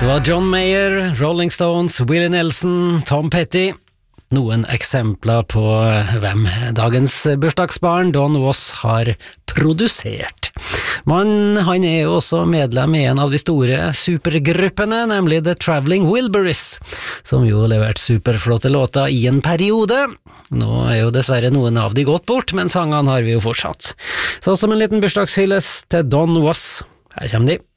Det var John Mayer, Rolling Stones, Willie Nelson, Tom Petty. Noen eksempler på hvem dagens bursdagsbarn Don Was har produsert. Men han er jo også medlem i en av de store supergruppene, nemlig The Traveling Wilburys, som jo levert superflotte låter i en periode. Nå er jo dessverre noen av de gått bort, men sangene har vi jo fortsatt. Så som en liten bursdagshyllest til Don Was, her kommer de.